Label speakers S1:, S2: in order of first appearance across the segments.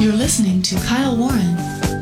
S1: You're listening to Kyle Warren.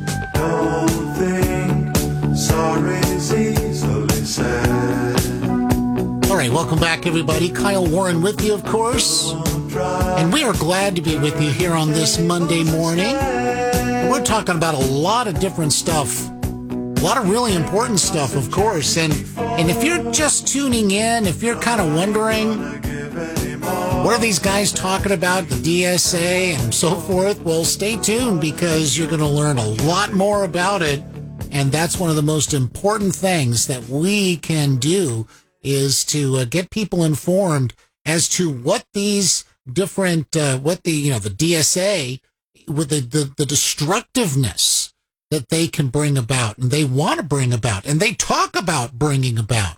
S2: Don't think sorry's easily said.
S3: All right, welcome back, everybody. Kyle Warren with you, of course. And we are glad to be with you here on this Monday morning. We're talking about a lot of different stuff. A lot of really important stuff, of course. And if you're just tuning in, if you're kind of wondering, what are these guys talking about, the DSA and so forth? Well, stay tuned because you're going to learn a lot more about it. And that's one of the most important things that we can do is to get people informed as to what these different, the DSA, with the destructiveness that they can bring about and they want to bring about and they talk about bringing about.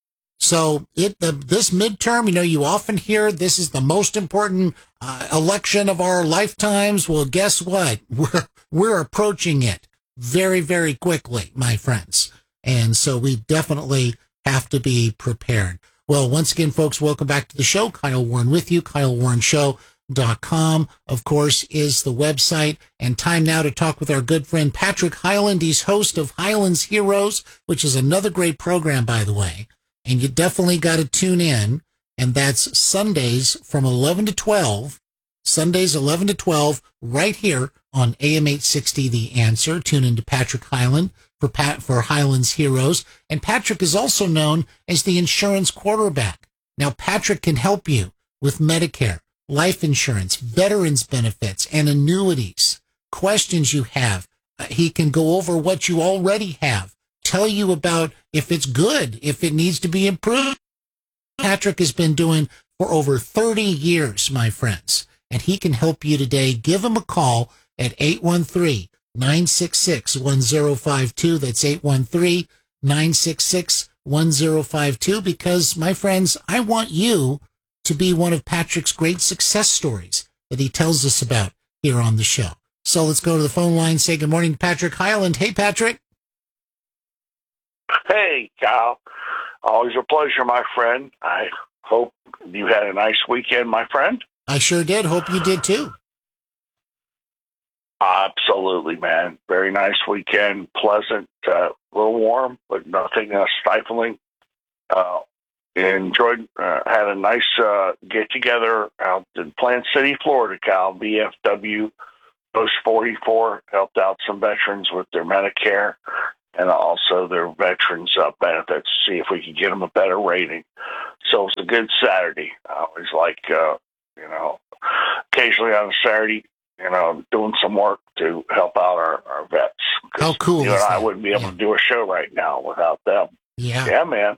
S3: So this midterm, you often hear this is the most important election of our lifetimes. Well, guess what? We're approaching it very, very quickly, my friends. And so we definitely have to be prepared. Well, once again, folks, welcome back to the show. Kyle Warren with you. KyleWarrenShow.com, of course, is the website. And time now to talk with our good friend Patrick Hyland. He's host of Hyland's Heroes, which is another great program, by the way. And you definitely got to tune in. And that's Sundays from 11 to 12. Sundays 11 to 12 right here on AM 860 The Answer. Tune in to Patrick Hyland for Hyland's Heroes. And Patrick is also known as the insurance quarterback. Now, Patrick can help you with Medicare, life insurance, veterans benefits, and annuities. Questions you have. He can go over what you already have. Tell you about if it's good, if it needs to be improved. Patrick has been doing for over 30 years, my friends, and he can help you today. Give him a call at 813-966-1052. That's 813-966-1052 because, my friends, I want you to be one of Patrick's great success stories that he tells us about here on the show. So let's go to the phone line, say good morning to Patrick Hyland. Hey, Patrick.
S4: Hey, Kyle. Always a pleasure, my friend. I hope you had a nice weekend, my friend.
S3: I sure did. Hope you did, too.
S4: Absolutely, man. Very nice weekend. Pleasant, a little warm, but nothing stifling. Enjoyed, had a nice get-together out in Plant City, Florida, Cal. VFW Post 44 helped out some veterans with their Medicare and also their veterans benefits, see if we could get them a better rating. So it was a good Saturday. I always like, occasionally on a Saturday, doing some work to help out our vets.
S3: How cool is that?
S4: I wouldn't be able to do a show right now without them.
S3: Yeah.
S4: Yeah, man.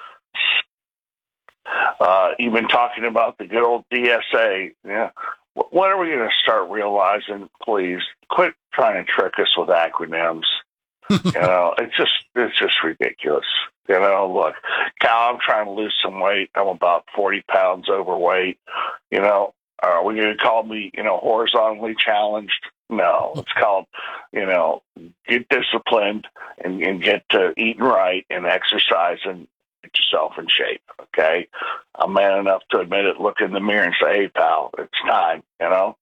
S4: Even talking about the good old DSA, yeah. When are we going to start realizing, please, quit trying to trick us with acronyms? It's just ridiculous. Look, Cal, I'm trying to lose some weight. I'm about 40 pounds overweight. Are we going to call me, horizontally challenged? No, it's called, get disciplined and get to eating right and exercise and get yourself in shape. Okay. I'm man enough to admit it, look in the mirror and say, hey, pal, it's time, and,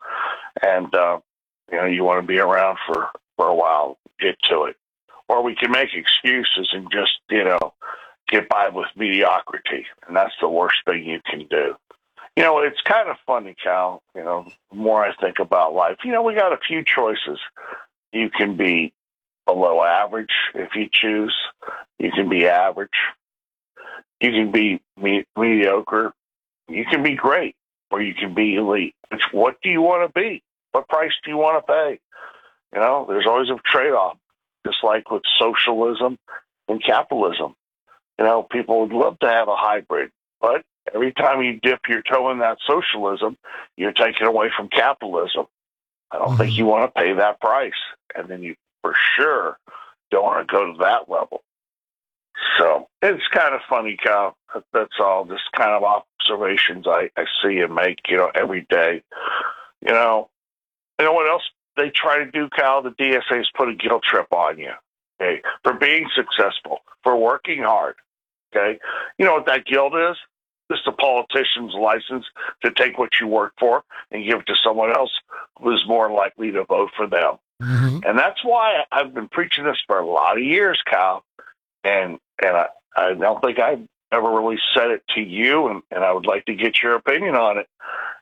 S4: you want to be around for a while, get to it. Or we can make excuses and just, get by with mediocrity. And that's the worst thing you can do. It's kind of funny, Cal, the more I think about life, we got a few choices. You can be below average if you choose. You can be average. You can be mediocre. You can be great, or you can be elite. What do you want to be? What price do you want to pay? There's always a trade-off, just like with socialism and capitalism. People would love to have a hybrid, but every time you dip your toe in that socialism, you're taking away from capitalism. I don't think you want to pay that price. And then you for sure don't want to go to that level. So it's kind of funny, Kyle. That's all just kind of observations I see and make, every day. You know what else they try to do, Kyle? The DSA is put a guilt trip on you, okay, for being successful, for working hard, okay? You know what that guilt is? just a politician's license to take what you work for and give it to someone else who is more likely to vote for them.
S3: Mm-hmm.
S4: And that's why I've been preaching this for a lot of years, Kyle. And I don't think I've ever really said it to you, and I would like to get your opinion on it.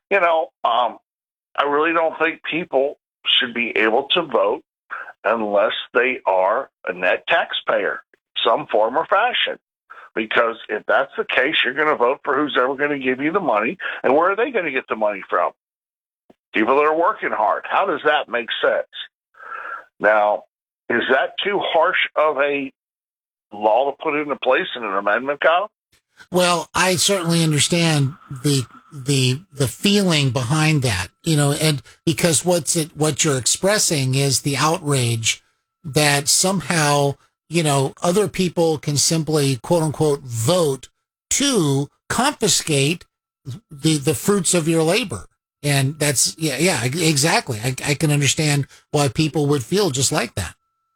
S4: I really don't think people should be able to vote unless they are a net taxpayer, some form or fashion. Because if that's the case, you're going to vote for who's ever going to give you the money. And where are they going to get the money from? People that are working hard. How does that make sense? Now, is that too harsh of a law to put into place in an amendment, Kyle?
S3: Well, I certainly understand the feeling behind that, and because what you're expressing is the outrage that somehow, other people can simply, quote unquote, vote to confiscate the fruits of your labor. And that's, yeah, exactly. I can understand why people would feel just like that.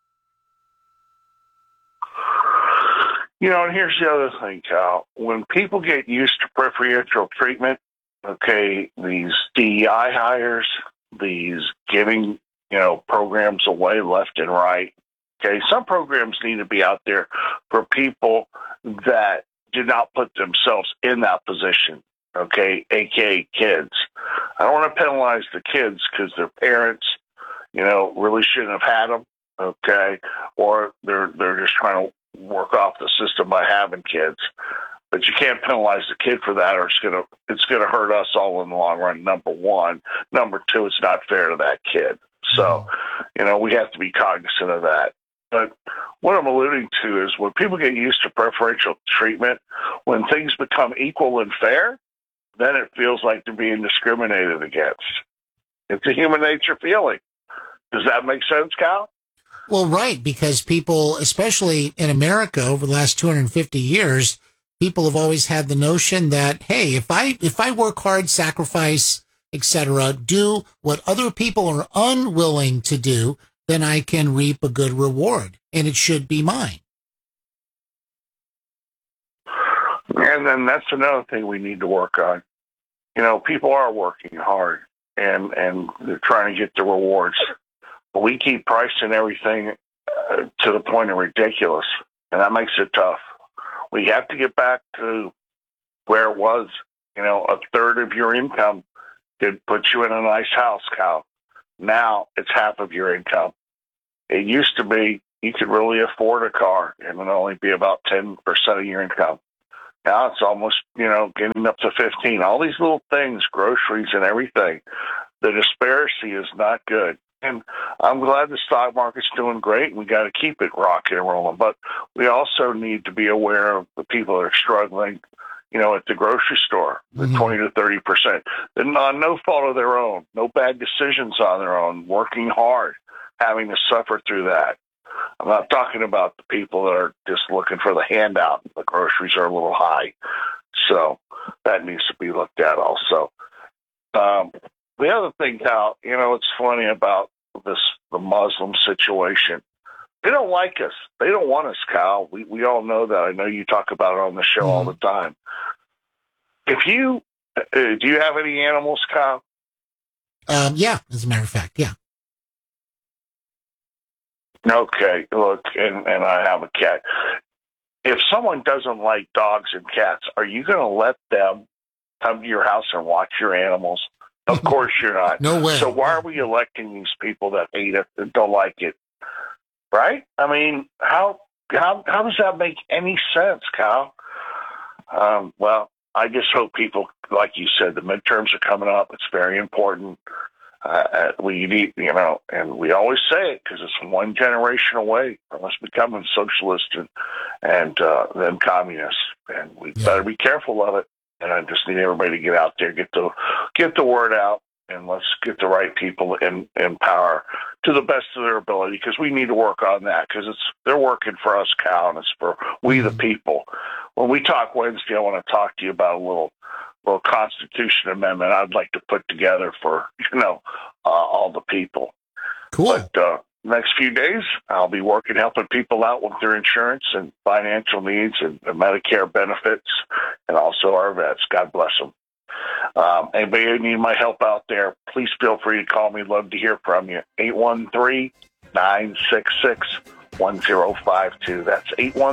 S4: And here's the other thing, Cal. When people get used to preferential treatment, okay, these DEI hires, these giving, programs away left and right, okay, some programs need to be out there for people that did not put themselves in that position, okay, a.k.a. kids. I don't want to penalize the kids because their parents, really shouldn't have had them, okay, or they're just trying to work off the system by having kids. But you can't penalize the kid for that, or it's gonna hurt us all in the long run. Number one. Number two, it's not fair to that kid. So, we have to be cognizant of that. But what I'm alluding to is when people get used to preferential treatment, when things become equal and fair, then it feels like they're being discriminated against. It's a human nature feeling. Does that make sense, Cal?
S3: Well, right, because people, especially in America over the last 250 years, people have always had the notion that, hey, if I work hard, sacrifice, etc., do what other people are unwilling to do, then I can reap a good reward, and it should be mine.
S4: And then that's another thing we need to work on. People are working hard, and they're trying to get the rewards. But we keep pricing everything to the point of ridiculous, and that makes it tough. We have to get back to where it was. A third of your income could put you in a nice house, Cal. Now it's half of your income. It used to be you could really afford a car, and it would only be about 10% of your income. Now it's almost, getting up to 15. All these little things, groceries and everything. The disparity is not good. And I'm glad the stock market's doing great, and we got to keep it rocking and rolling. But we also need to be aware of the people that are struggling, at the grocery store, the 20 to 30%. They're on no fault of their own, no bad decisions on their own, working hard, having to suffer through that. I'm not talking about the people that are just looking for the handout. The groceries are a little high. So that needs to be looked at also. The other thing, Cal, it's funny about the Muslim situation. They don't like us. They don't want us, Kyle. We all know that. I know you talk about it on the show all the time. If you do you have any animals, Kyle?
S3: Yeah, as a matter of fact, yeah.
S4: Okay, look, and I have a cat. If someone doesn't like dogs and cats, are you going to let them come to your house and watch your animals? Of course you're not.
S3: No way.
S4: So why are we electing these people that hate it and don't like it? Right? I mean, how does that make any sense, Kyle? Well, I just hope people, like you said, the midterms are coming up. It's very important. We need, and we always say it because it's one generation away from us becoming socialist and then communist, and we better be careful of it. And I just need everybody to get out there, get the word out, and let's get the right people in power to the best of their ability, because we need to work on that, because they're working for us, Cal, and it's for we the people. When we talk Wednesday, I want to talk to you about a little Constitution amendment I'd like to put together for all the people.
S3: Cool.
S4: But next few days, I'll be working, helping people out with their insurance and financial needs and Medicare benefits, and also our vets. God bless them. Anybody who need my help out there, please feel free to call me. Love to hear from you. 813-966-1052. That's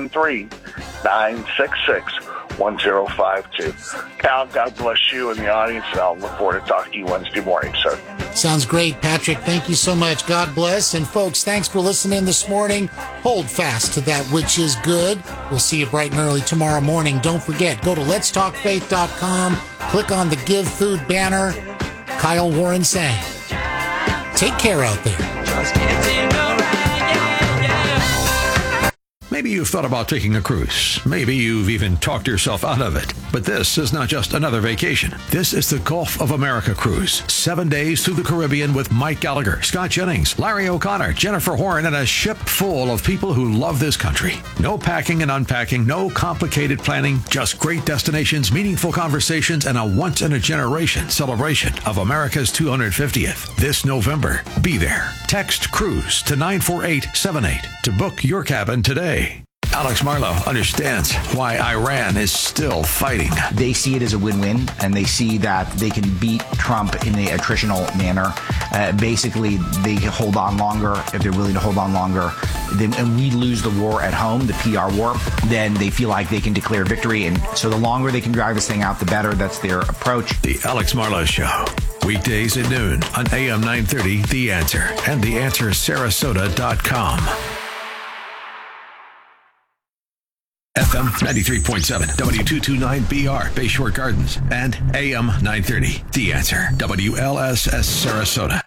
S4: 813-966-1052. Cal, God bless you and the audience, and I'll look forward to talking to you Wednesday morning, sir.
S3: Sounds great, Patrick. Thank you so much. God bless. And folks, thanks for listening this morning. Hold fast to that which is good. We'll see you bright and early tomorrow morning. Don't forget, go to letstalkfaith.com, click on the Give Food banner. Kyle Warren saying, take care out there.
S5: Maybe you've thought about taking a cruise. Maybe you've even talked yourself out of it. But this is not just another vacation. This is the Gulf of America cruise. 7 days through the Caribbean with Mike Gallagher, Scott Jennings, Larry O'Connor, Jennifer Horn, and a ship full of people who love this country. No packing and unpacking, no complicated planning, just great destinations, meaningful conversations, and a once-in-a-generation celebration of America's 250th. This November, be there. Text CRUISE to 94878 to book your cabin today. Alex Marlow understands why Iran is still fighting.
S6: They see it as a win-win, and they see that they can beat Trump in a attritional manner. Basically, they hold on longer if they're willing to hold on longer. And we lose the war at home, the PR war, then they feel like they can declare victory. And so the longer they can drive this thing out, the better. That's their approach.
S5: The Alex Marlow Show. Weekdays at noon on AM 930, The Answer, and TheAnswerSarasota.com. FM 93.7, W229BR, Bayshore Gardens, and AM 930, The Answer, WLSS Sarasota.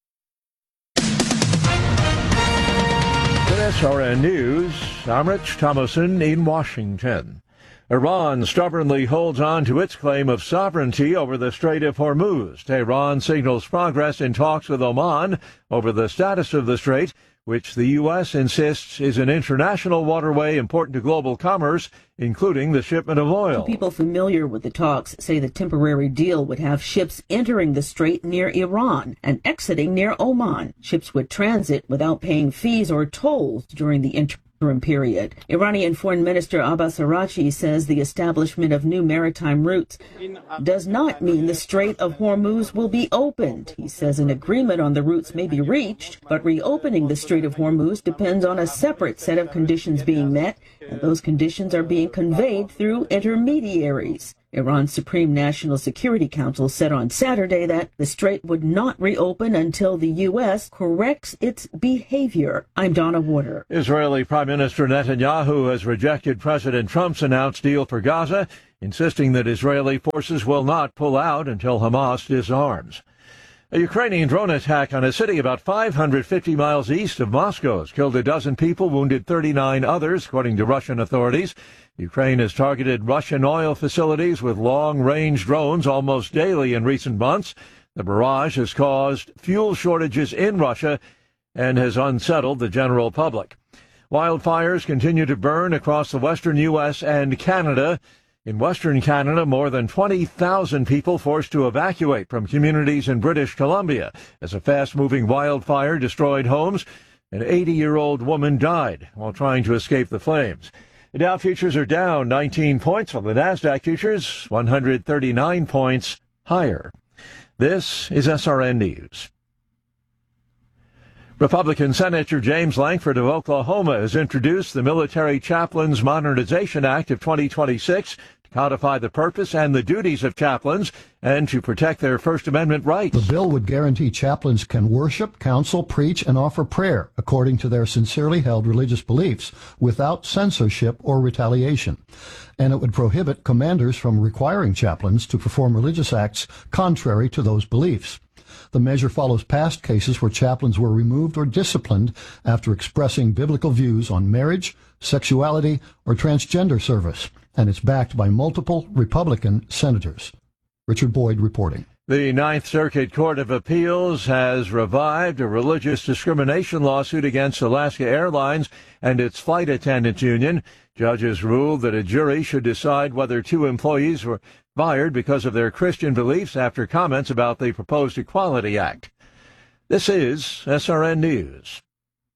S7: With SRN News, I'm Rich Thomason in Washington. Iran stubbornly holds on to its claim of sovereignty over the Strait of Hormuz. Tehran signals progress in talks with Oman over the status of the strait, which the U.S. insists is an international waterway important to global commerce, including the shipment of oil.
S8: People familiar with the talks say the temporary deal would have ships entering the strait near Iran and exiting near Oman. Ships would transit without paying fees or tolls during the interim period. Iranian Foreign Minister Abbas Araghchi says the establishment of new maritime routes does not mean the Strait of Hormuz will be opened. He says an agreement on the routes may be reached, but reopening the Strait of Hormuz depends on a separate set of conditions being met, and those conditions are being conveyed through intermediaries. Iran's Supreme National Security Council said on Saturday that the strait would not reopen until the U.S. corrects its behavior. I'm Donna Warder.
S7: Israeli Prime Minister Netanyahu has rejected President Trump's announced deal for Gaza, insisting that Israeli forces will not pull out until Hamas disarms. A Ukrainian drone attack on a city about 550 miles east of Moscow has killed a dozen people, wounded 39 others, according to Russian authorities. Ukraine has targeted Russian oil facilities with long-range drones almost daily in recent months. The barrage has caused fuel shortages in Russia and has unsettled the general public. Wildfires continue to burn across the western U.S. and Canada. In Western Canada, more than 20,000 people forced to evacuate from communities in British Columbia as a fast-moving wildfire destroyed homes. An 80-year-old woman died while trying to escape the flames. The Dow futures are down 19 points, while the NASDAQ futures 139 points higher. This is SRN News. Republican Senator James Lankford of Oklahoma has introduced the Military Chaplains Modernization Act of 2026 to codify the purpose and the duties of chaplains and to protect their First Amendment rights.
S9: The bill would guarantee chaplains can worship, counsel, preach, and offer prayer according to their sincerely held religious beliefs without censorship or retaliation. And it would prohibit commanders from requiring chaplains to perform religious acts contrary to those beliefs. The measure follows past cases where chaplains were removed or disciplined after expressing biblical views on marriage, sexuality, or transgender service, and it's backed by multiple Republican senators. Richard Boyd reporting.
S7: The Ninth Circuit Court of Appeals has revived a religious discrimination lawsuit against Alaska Airlines and its flight attendants union. Judges ruled that a jury should decide whether two employees were fired because of their Christian beliefs after comments about the proposed Equality Act. This is SRN News.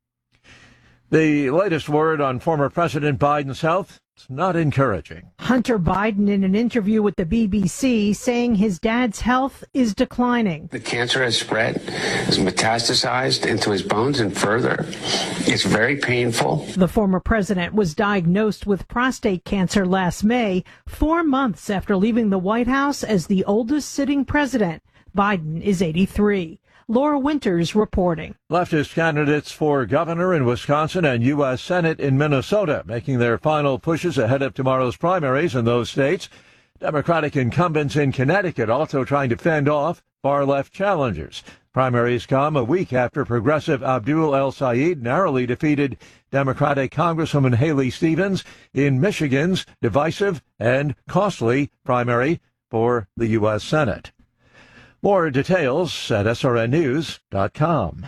S7: The latest word on former President Biden's health, it's not encouraging.
S10: Hunter Biden in an interview with the BBC saying his dad's health is declining.
S11: The cancer has spread, has metastasized into his bones and further. It's very painful.
S10: The former president was diagnosed with prostate cancer last May, 4 months after leaving the White House as the oldest sitting president. Biden is 83. Laura Winters reporting.
S7: Leftist candidates for governor in Wisconsin and U.S. Senate in Minnesota making their final pushes ahead of tomorrow's primaries in those states. Democratic incumbents in Connecticut also trying to fend off far-left challengers. Primaries come a week after progressive Abdul El-Sayed narrowly defeated Democratic Congresswoman Haley Stevens in Michigan's divisive and costly primary for the U.S. Senate. More details at srnnews.com.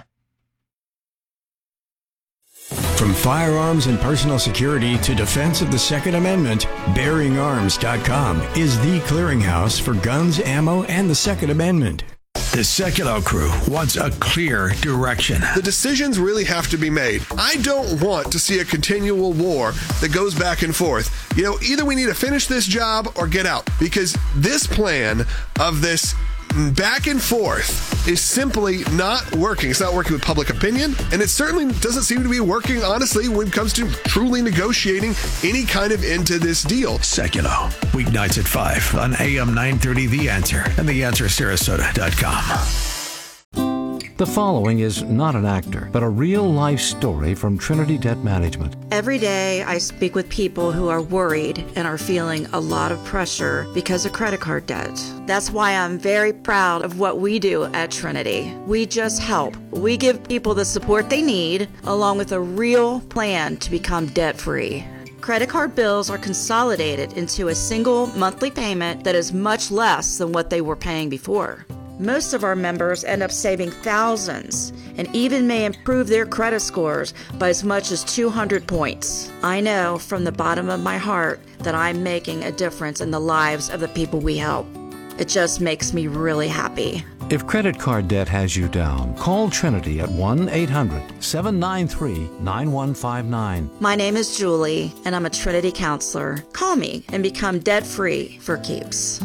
S12: From firearms and personal security to defense of the Second Amendment, BearingArms.com is the clearinghouse for guns, ammo, and the Second Amendment.
S5: The Sekulow crew wants a clear direction.
S13: The decisions really have to be made. I don't want to see a continual war that goes back and forth. Either we need to finish this job or get out, because this plan of this back and forth is simply not working. It's not working with public opinion, and it certainly doesn't seem to be working, honestly, when it comes to truly negotiating any kind of end to this deal.
S5: Sekulow, weeknights at 5 on AM 930 The Answer and TheAnswerSarasota.com.
S14: The following is not an actor, but a real-life story from Trinity Debt Management.
S15: Every day I speak with people who are worried and are feeling a lot of pressure because of credit card debt. That's why I'm very proud of what we do at Trinity. We just help. We give people the support they need, along with a real plan to become debt-free. Credit card bills are consolidated into a single monthly payment that is much less than what they were paying before. Most of our members end up saving thousands and even may improve their credit scores by as much as 200 points. I know from the bottom of my heart that I'm making a difference in the lives of the people we help. It just makes me really happy.
S14: If credit card debt has you down, call Trinity at 1-800-793-9159.
S15: My name is Julie, and I'm a Trinity counselor. Call me and become debt-free for keeps.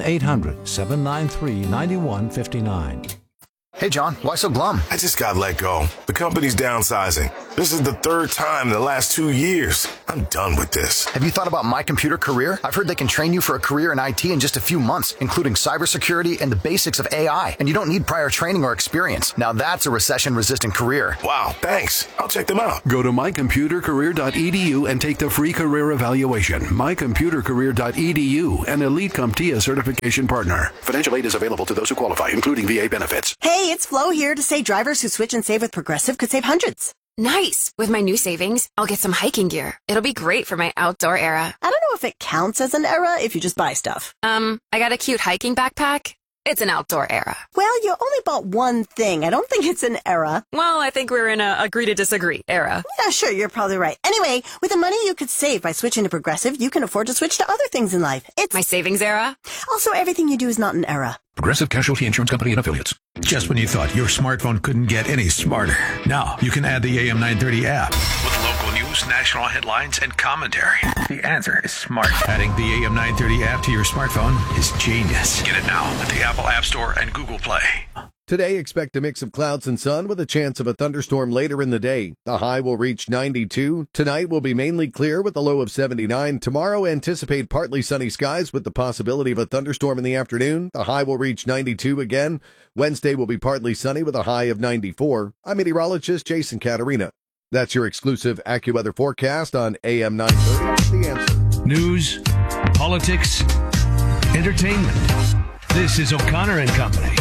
S14: 1-800-793-9159.
S16: Hey, John, why so glum?
S17: I just got let go. The company's downsizing. This is the third time in the last 2 years. I'm done with this.
S16: Have you thought about My Computer Career? I've heard they can train you for a career in IT in just a few months, including cybersecurity and the basics of AI. And you don't need prior training or experience. Now that's a recession-resistant career.
S17: Wow, thanks. I'll check them out.
S18: Go to mycomputercareer.edu and take the free career evaluation. Mycomputercareer.edu, an Elite CompTIA certification partner. Financial aid is available to those who qualify, including VA benefits.
S19: Hey, it's Flo here to say drivers who switch and save with Progressive could save hundreds.
S20: Nice. With my new savings, I'll get some hiking gear. It'll be great for my outdoor era.
S19: I don't know if it counts as an era if you just buy stuff.
S20: I got a cute hiking backpack. It's an outdoor era.
S19: Well, you only bought one thing. I don't think it's an era.
S20: Well, I think we're in a agree to disagree era.
S19: Yeah, sure, you're probably right. Anyway, with the money you could save by switching to Progressive, you can afford to switch to other things in life. It's
S20: my savings era.
S19: Also, everything you do is not an era.
S5: Progressive Casualty Insurance Company and Affiliates. Just when you thought your smartphone couldn't get any smarter, now you can add the AM 930 app with local news, national headlines, and commentary. The answer is smart. Adding the AM 930 app to your smartphone is genius. Get it now at the Apple App Store and Google Play.
S21: Today, expect a mix of clouds and sun with a chance of a thunderstorm later in the day. The high will reach 92. Tonight will be mainly clear with a low of 79. Tomorrow, anticipate partly sunny skies with the possibility of a thunderstorm in the afternoon. The high will reach 92 again. Wednesday will be partly sunny with a high of 94. I'm meteorologist Jason Caterina. That's your exclusive AccuWeather forecast on AM 930. The Answer.
S22: News, politics, entertainment. This is O'Connor and Company.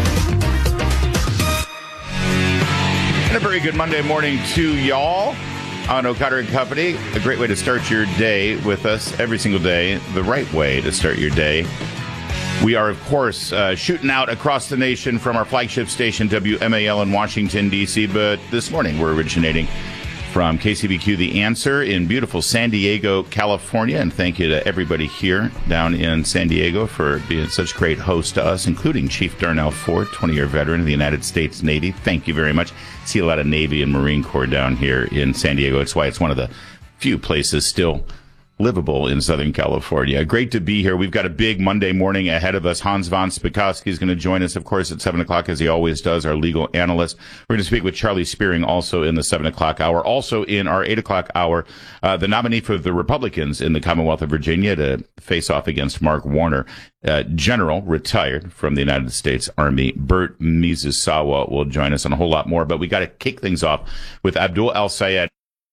S23: And a very good Monday morning to y'all on O'Connor and Company. A great way to start your day with us every single day, the right way to start your day. We are, of course, shooting out across the nation from our flagship station, WMAL in Washington, D.C., but this morning we're originating from KCBQ The Answer in beautiful San Diego, California. And thank you to everybody here down in San Diego for being such great hosts to us, including Chief Darnell Ford, 20-year veteran of the United States Navy. Thank you very much. See a lot of Navy and Marine Corps down here in San Diego. It's why it's one of the few places still livable in Southern California. Great to be here. We've got a big Monday morning ahead of us. Hans von Spakovsky is going to join us, of course, at 7 o'clock, as he always does, our legal analyst. We're going to speak with Charlie Spearing also in the 7 o'clock hour. Also in our 8 o'clock hour, the nominee for the Republicans in the Commonwealth of Virginia to face off against Mark Warner, General, retired from the United States Army, Burt Mizusawa, will join us, and a whole lot more. But we got to kick things off with Abdul El-Sayed.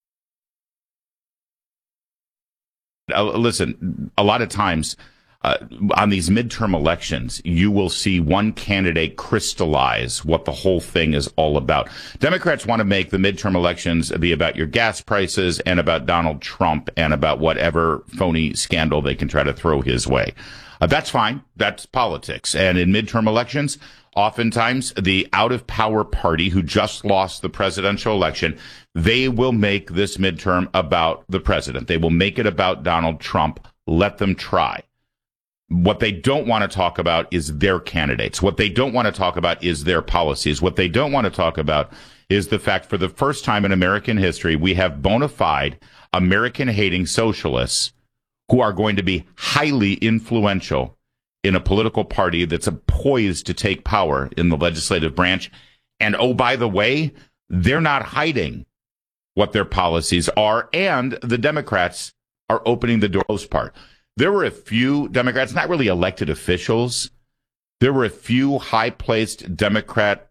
S23: Listen, a lot of times on these midterm elections, you will see one candidate crystallize what the whole thing is all about. Democrats want to make the midterm elections be about your gas prices and about Donald Trump and about whatever phony scandal they can try to throw his way. That's fine. That's politics. And in midterm elections, oftentimes the out-of-power party who just lost the presidential election, they will make this midterm about the president. They will make it about Donald Trump. Let them try. What they don't want to talk about is their candidates. What they don't want to talk about is their policies. What they don't want to talk about is the fact, for the first time in American history, we have bona fide American-hating socialists who are going to be highly influential in a political party that's poised to take power in the legislative branch. And oh, by the way, they're not hiding what their policies are, and the Democrats are opening the door. Most part. There were a few Democrats, not really elected officials. There were a few high-placed Democrat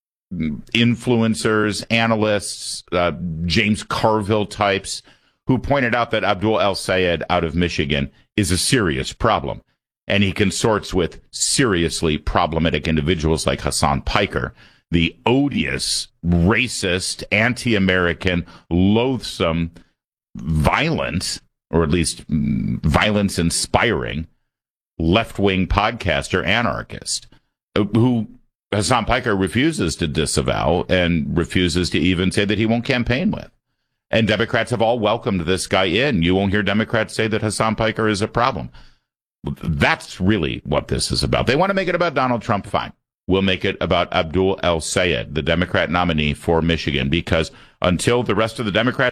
S23: influencers, analysts, James Carville types, who pointed out that Abdul El-Sayed out of Michigan is a serious problem. And he consorts with seriously problematic individuals like Hassan Piker, the odious, racist, anti-American, loathsome, violent, or at least violence-inspiring left-wing podcaster anarchist, who Hassan Piker refuses to disavow and refuses to even say that he won't campaign with. And Democrats have all welcomed this guy in. You won't hear Democrats say that Hassan Piker is a problem. That's really what this is about. They want to make it about Donald Trump, fine. We'll make it about Abdul El-Sayed, the Democrat nominee for Michigan, because until the rest of the Democrats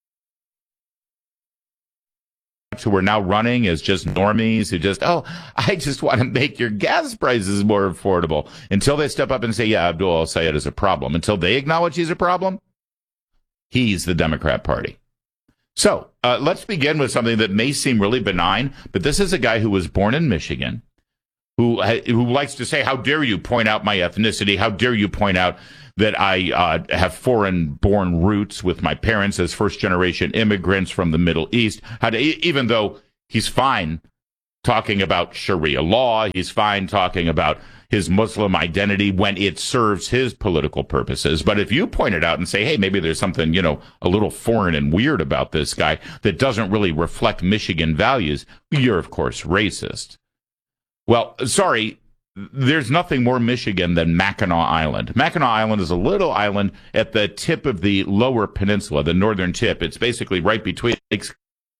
S23: who are now running as just normies who just, I just want to make your gas prices more affordable, until they step up and say, yeah, Abdul El-Sayed is a problem, until they acknowledge he's a problem, he's the Democrat Party. So let's begin with something that may seem really benign, but this is a guy who was born in Michigan, who likes to say, how dare you point out my ethnicity? How dare you point out that I have foreign-born roots with my parents as first-generation immigrants from the Middle East? Even though he's fine talking about Sharia law, he's fine talking about his Muslim identity when it serves his political purposes. But if you point it out and say, hey, maybe there's something, a little foreign and weird about this guy that doesn't really reflect Michigan values, you're, of course, racist. Well, sorry, there's nothing more Michigan than Mackinac Island. Mackinac Island is a little island at the tip of the lower peninsula, the northern tip. It's basically right between lakes,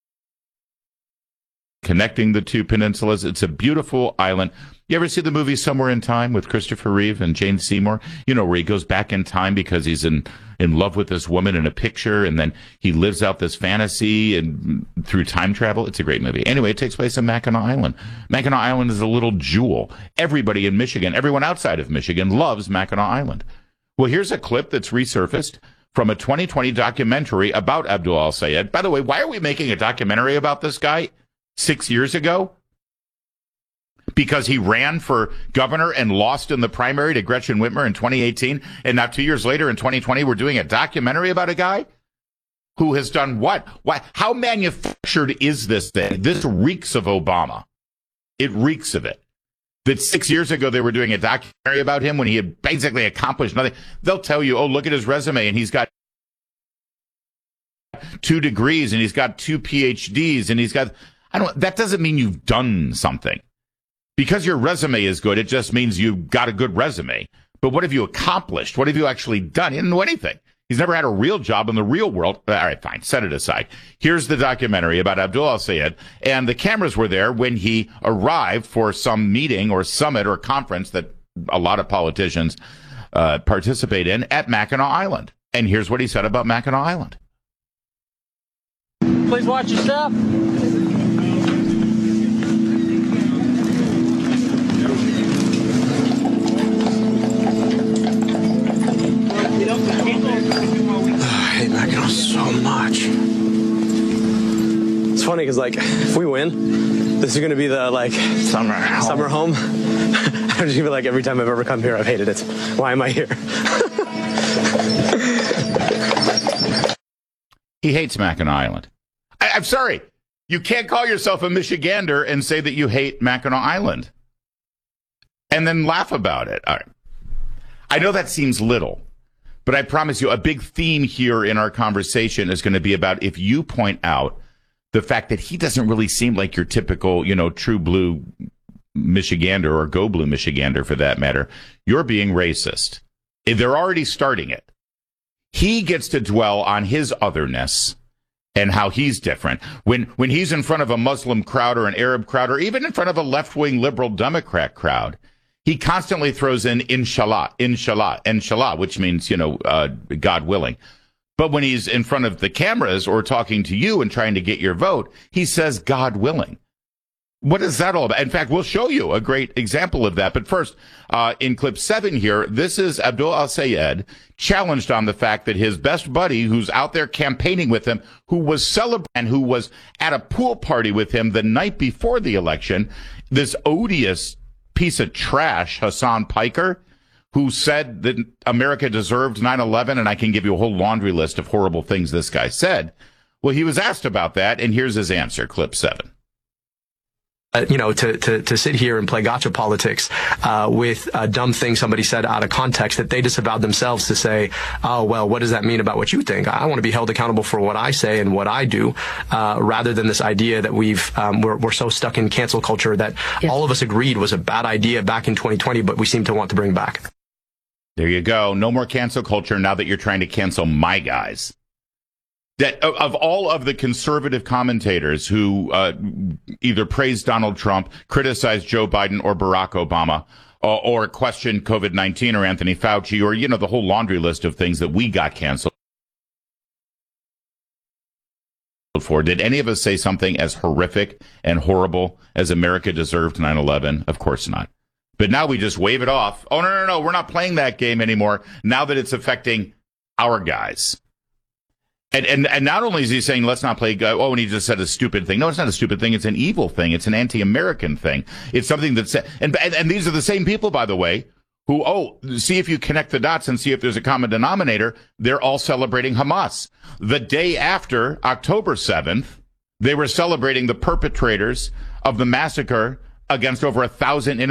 S23: connecting the two peninsulas. It's a beautiful island. You ever see the movie Somewhere in Time with Christopher Reeve and Jane Seymour? Where he goes back in time because he's in love with this woman in a picture, and then he lives out this fantasy and through time travel. It's a great movie. Anyway, it takes place in Mackinac Island. Mackinac Island is a little jewel. Everybody in Michigan, everyone outside of Michigan, loves Mackinac Island. Well, here's a clip that's resurfaced from a 2020 documentary about Abdul El-Sayed. By the way, why are we making a documentary about this guy 6 years ago? Because he ran for governor and lost in the primary to Gretchen Whitmer in 2018. And now 2 years later in 2020, we're doing a documentary about a guy who has done what? How manufactured is this thing? This reeks of Obama. It reeks of it. That 6 years ago, they were doing a documentary about him when he had basically accomplished nothing. They'll tell you, look at his resume, and he's got 2 degrees, and he's got 2 PhDs, and he's got, that doesn't mean you've done something. Because your resume is good, it just means you've got a good resume. But what have you accomplished? What have you actually done? You didn't do anything. He's never had a real job in the real world. All right, fine. Set it aside. Here's the documentary about Abdul al-Sayed. And the cameras were there when he arrived for some meeting or summit or conference that a lot of politicians participate in at Mackinac Island. And here's what he said about Mackinac Island.
S1: Please watch your step.
S2: I hate Mackinac so much. It's funny because, like, if we win, this is going to be the, like, summer home. I'm just going to be like, every time I've ever come here, I've hated it. Why am I here?
S23: He hates Mackinac Island. I'm sorry. You can't call yourself a Michigander and say that you hate Mackinac Island and then laugh about it. All right. I know that seems little, but I promise you a big theme here in our conversation is going to be about if you point out the fact that he doesn't really seem like your typical, true blue Michigander or go blue Michigander for that matter, you're being racist. They're already starting it. He gets to dwell on his otherness and how he's different. When he's in front of a Muslim crowd or an Arab crowd or even in front of a left-wing liberal Democrat crowd, he constantly throws in inshallah, which means, God willing. But when he's in front of the cameras or talking to you and trying to get your vote, he says God willing. What is that all about? In fact, we'll show you a great example of that. But first, in clip 7 here, this is Abdul al-Sayed challenged on the fact that his best buddy, who's out there campaigning with him, who was celebrating, who was at a pool party with him the night before the election, this odious piece of trash, Hassan Piker, who said that America deserved 9/11, and I can give you a whole laundry list of horrible things this guy said. Well, he was asked about that, and here's his answer, clip 7.
S2: To sit here and play gotcha politics with a dumb thing somebody said out of context that they disavowed themselves to say, oh, well, what does that mean about what you think? I want to be held accountable for what I say and what I do, rather than this idea that we're so stuck in cancel culture that all of us agreed was a bad idea back in 2020, but we seem to want to bring back.
S23: There you go. No more cancel culture now that you're trying to cancel my guys. That of all of the conservative commentators who either praised Donald Trump, criticized Joe Biden or Barack Obama, or questioned COVID-19 or Anthony Fauci, or, the whole laundry list of things that we got canceled for, did any of us say something as horrific and horrible as America deserved 9/11? Of course not. But now we just wave it off. Oh, no, we're not playing that game anymore now that it's affecting our guys. And not only is he saying, let's not play, and he just said a stupid thing. No, it's not a stupid thing. It's an evil thing. It's an anti-American thing. It's something that's, and these are the same people, by the way, who, see if you connect the dots and see if there's a common denominator. They're all celebrating Hamas. The day after October 7th, they were celebrating the perpetrators of the massacre against over 1,000